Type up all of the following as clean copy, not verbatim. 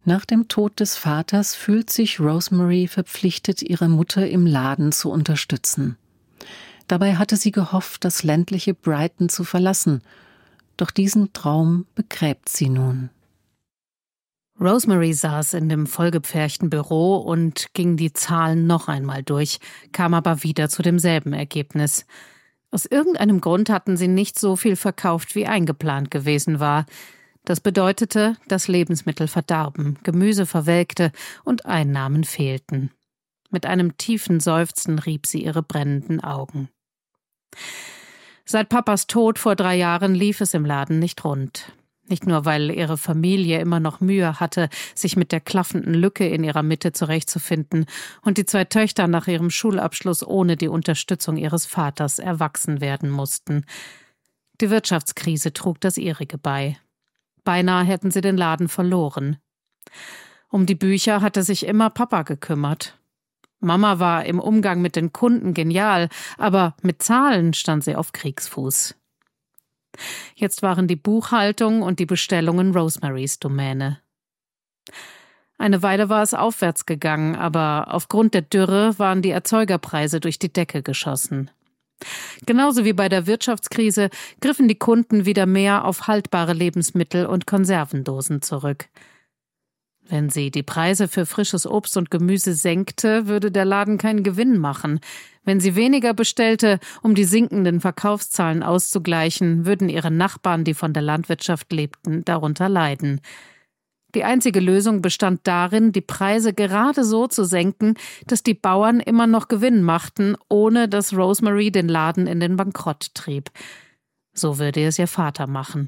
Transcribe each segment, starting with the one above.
Nach dem Tod des Vaters fühlt sich Rosemary verpflichtet, ihre Mutter im Laden zu unterstützen. Dabei hatte sie gehofft, das ländliche Brighton zu verlassen, doch diesen Traum begräbt sie nun. Rosemary saß in dem vollgepferchten Büro und ging die Zahlen noch einmal durch, kam aber wieder zu demselben Ergebnis. Aus irgendeinem Grund hatten sie nicht so viel verkauft, wie eingeplant gewesen war. Das bedeutete, dass Lebensmittel verdarben, Gemüse verwelkte und Einnahmen fehlten. Mit einem tiefen Seufzen rieb sie ihre brennenden Augen. Seit Papas Tod vor 3 Jahren lief es im Laden nicht rund. Nicht nur, weil ihre Familie immer noch Mühe hatte, sich mit der klaffenden Lücke in ihrer Mitte zurechtzufinden und die 2 Töchter nach ihrem Schulabschluss ohne die Unterstützung ihres Vaters erwachsen werden mussten. Die Wirtschaftskrise trug das ihrige bei. Beinahe hätten sie den Laden verloren. Um die Bücher hatte sich immer Papa gekümmert. Mama war im Umgang mit den Kunden genial, aber mit Zahlen stand sie auf Kriegsfuß. Jetzt waren die Buchhaltung und die Bestellungen Rosemarys Domäne. Eine Weile war es aufwärts gegangen, aber aufgrund der Dürre waren die Erzeugerpreise durch die Decke geschossen. Genauso wie bei der Wirtschaftskrise griffen die Kunden wieder mehr auf haltbare Lebensmittel und Konservendosen zurück. Wenn sie die Preise für frisches Obst und Gemüse senkte, würde der Laden keinen Gewinn machen. Wenn sie weniger bestellte, um die sinkenden Verkaufszahlen auszugleichen, würden ihre Nachbarn, die von der Landwirtschaft lebten, darunter leiden. Die einzige Lösung bestand darin, die Preise gerade so zu senken, dass die Bauern immer noch Gewinn machten, ohne dass Rosemary den Laden in den Bankrott trieb. So würde es ihr Vater machen.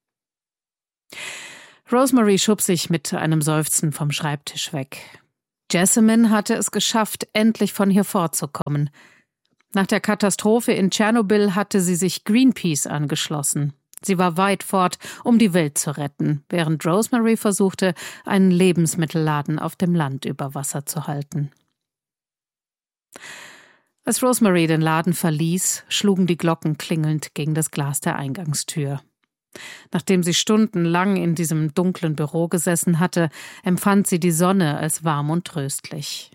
Rosemary schob sich mit einem Seufzen vom Schreibtisch weg. Jessamine hatte es geschafft, endlich von hier fortzukommen. Nach der Katastrophe in Tschernobyl hatte sie sich Greenpeace angeschlossen. Sie war weit fort, um die Welt zu retten, während Rosemary versuchte, einen Lebensmittelladen auf dem Land über Wasser zu halten. Als Rosemary den Laden verließ, schlugen die Glocken klingelnd gegen das Glas der Eingangstür. Nachdem sie stundenlang in diesem dunklen Büro gesessen hatte, empfand sie die Sonne als warm und tröstlich.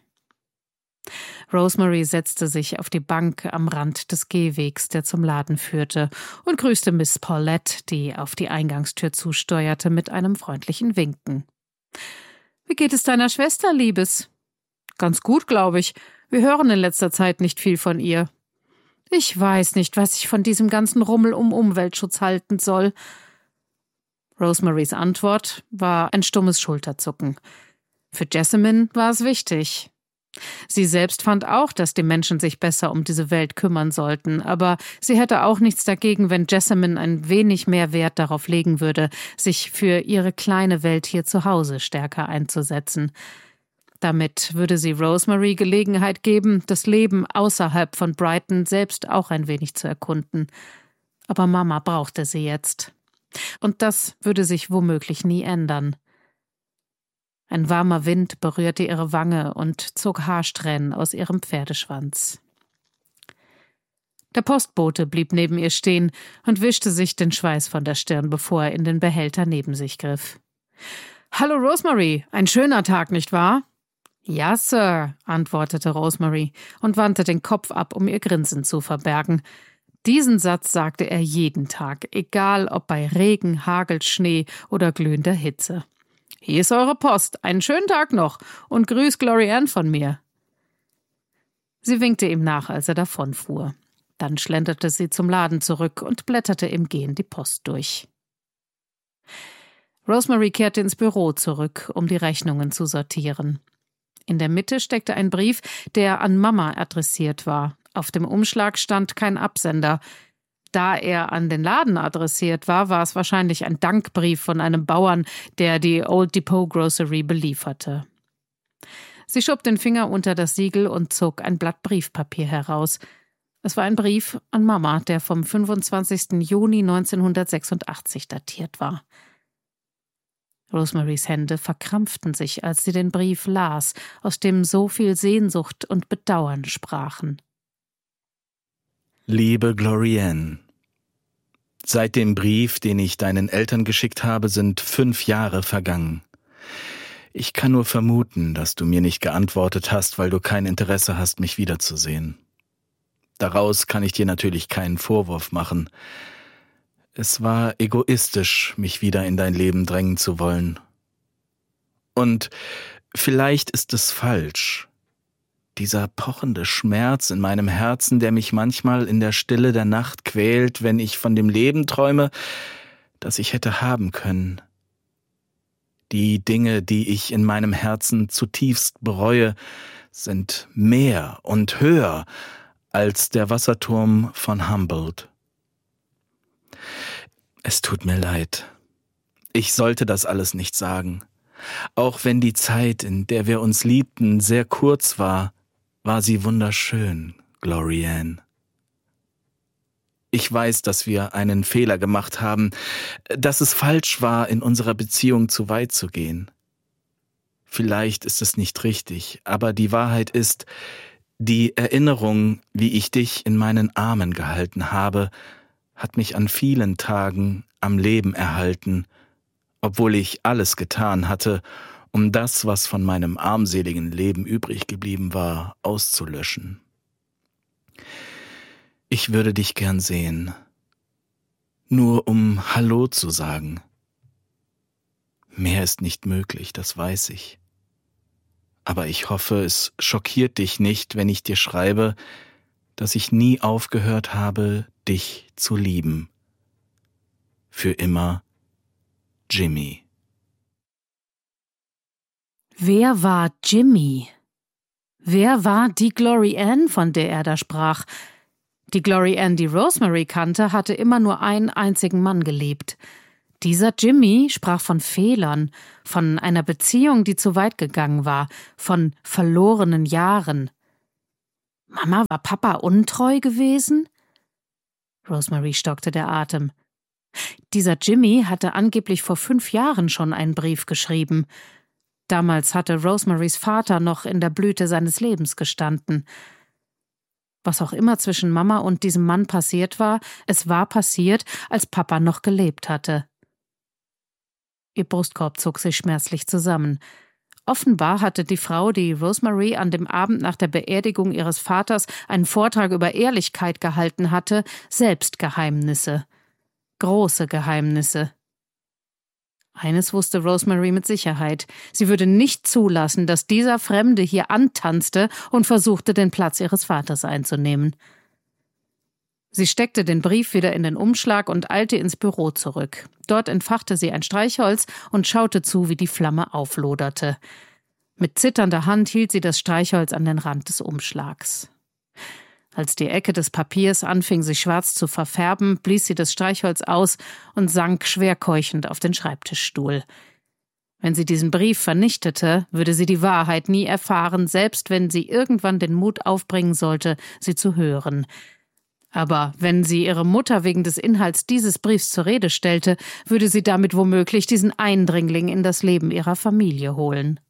Rosemary setzte sich auf die Bank am Rand des Gehwegs, der zum Laden führte, und grüßte Miss Paulette, die auf die Eingangstür zusteuerte, mit einem freundlichen Winken. »Wie geht es deiner Schwester, Liebes?« »Ganz gut, glaube ich. Wir hören in letzter Zeit nicht viel von ihr.« »Ich weiß nicht, was ich von diesem ganzen Rummel um Umweltschutz halten soll.« Rosemarys Antwort war ein stummes Schulterzucken. Für Jessamine war es wichtig. Sie selbst fand auch, dass die Menschen sich besser um diese Welt kümmern sollten, aber sie hätte auch nichts dagegen, wenn Jessamine ein wenig mehr Wert darauf legen würde, sich für ihre kleine Welt hier zu Hause stärker einzusetzen. Damit würde sie Rosemary Gelegenheit geben, das Leben außerhalb von Brighton selbst auch ein wenig zu erkunden. Aber Mama brauchte sie jetzt. Und das würde sich womöglich nie ändern. Ein warmer Wind berührte ihre Wange und zog Haarsträhnen aus ihrem Pferdeschwanz. Der Postbote blieb neben ihr stehen und wischte sich den Schweiß von der Stirn, bevor er in den Behälter neben sich griff. »Hallo Rosemary, ein schöner Tag, nicht wahr?« »Ja, Sir«, antwortete Rosemary und wandte den Kopf ab, um ihr Grinsen zu verbergen. Diesen Satz sagte er jeden Tag, egal ob bei Regen, Hagel, Schnee oder glühender Hitze. »Hier ist eure Post. Einen schönen Tag noch und grüß Glory Ann von mir.« Sie winkte ihm nach, als er davonfuhr. Dann schlenderte sie zum Laden zurück und blätterte im Gehen die Post durch. Rosemary kehrte ins Büro zurück, um die Rechnungen zu sortieren. In der Mitte steckte ein Brief, der an Mama adressiert war. Auf dem Umschlag stand kein Absender. Da er an den Laden adressiert war, war es wahrscheinlich ein Dankbrief von einem Bauern, der die Old Depot Grocery belieferte. Sie schob den Finger unter das Siegel und zog ein Blatt Briefpapier heraus. Es war ein Brief an Mama, der vom 25. Juni 1986 datiert war. Rosemarys Hände verkrampften sich, als sie den Brief las, aus dem so viel Sehnsucht und Bedauern sprachen. Liebe Glory Ann, seit dem Brief, den ich deinen Eltern geschickt habe, sind 5 Jahre vergangen. Ich kann nur vermuten, dass du mir nicht geantwortet hast, weil du kein Interesse hast, mich wiederzusehen. Daraus kann ich dir natürlich keinen Vorwurf machen. Es war egoistisch, mich wieder in dein Leben drängen zu wollen. Und vielleicht ist es falsch. Dieser pochende Schmerz in meinem Herzen, der mich manchmal in der Stille der Nacht quält, wenn ich von dem Leben träume, das ich hätte haben können. Die Dinge, die ich in meinem Herzen zutiefst bereue, sind mehr und höher als der Wasserturm von Humboldt. Es tut mir leid. Ich sollte das alles nicht sagen. Auch wenn die Zeit, in der wir uns liebten, sehr kurz war, war sie wunderschön, Glorianne. Ich weiß, dass wir einen Fehler gemacht haben, dass es falsch war, in unserer Beziehung zu weit zu gehen. Vielleicht ist es nicht richtig, aber die Wahrheit ist, die Erinnerung, wie ich dich in meinen Armen gehalten habe, hat mich an vielen Tagen am Leben erhalten, obwohl ich alles getan hatte, um das, was von meinem armseligen Leben übrig geblieben war, auszulöschen. Ich würde dich gern sehen, nur um Hallo zu sagen. Mehr ist nicht möglich, das weiß ich. Aber ich hoffe, es schockiert dich nicht, wenn ich dir schreibe, dass ich nie aufgehört habe, dich zu lieben. Für immer, Jimmy. Wer war Jimmy? Wer war die Glorianne, von der er da sprach? Die Glorianne, die Rosemary kannte, hatte immer nur einen einzigen Mann geliebt. Dieser Jimmy sprach von Fehlern, von einer Beziehung, die zu weit gegangen war, von verlorenen Jahren. Mama, war Papa untreu gewesen? Rosemary stockte der Atem. Dieser Jimmy hatte angeblich vor 5 Jahren schon einen Brief geschrieben. Damals hatte Rosemarys Vater noch in der Blüte seines Lebens gestanden. Was auch immer zwischen Mama und diesem Mann passiert war, es war passiert, als Papa noch gelebt hatte. Ihr Brustkorb zog sich schmerzlich zusammen. Offenbar hatte die Frau, die Rosemary an dem Abend nach der Beerdigung ihres Vaters einen Vortrag über Ehrlichkeit gehalten hatte, selbst Geheimnisse. Große Geheimnisse. Eines wusste Rosemary mit Sicherheit. Sie würde nicht zulassen, dass dieser Fremde hier antanzte und versuchte, den Platz ihres Vaters einzunehmen. Sie steckte den Brief wieder in den Umschlag und eilte ins Büro zurück. Dort entfachte sie ein Streichholz und schaute zu, wie die Flamme aufloderte. Mit zitternder Hand hielt sie das Streichholz an den Rand des Umschlags. Als die Ecke des Papiers anfing, sich schwarz zu verfärben, blies sie das Streichholz aus und sank schwer keuchend auf den Schreibtischstuhl. Wenn sie diesen Brief vernichtete, würde sie die Wahrheit nie erfahren, selbst wenn sie irgendwann den Mut aufbringen sollte, sie zu hören. Aber wenn sie ihre Mutter wegen des Inhalts dieses Briefs zur Rede stellte, würde sie damit womöglich diesen Eindringling in das Leben ihrer Familie holen.